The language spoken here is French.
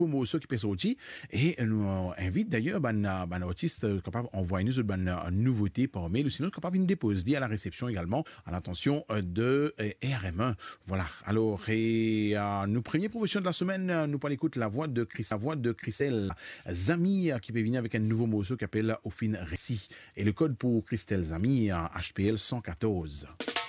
morceau qui peut sortir et nous invite d'ailleurs ban artiste capable envoyer nous ban nouveauté par mail ou sinon capable une déposer à la réception également à l'attention de RM1. Voilà. Alors et nos premières propositions de la semaine nous parlons écoute la voix de Christelle Zami qui peut venir avec un nouveau morceau qui s'appelle Au fin récit et le code pour Christelle Zami HPL 114.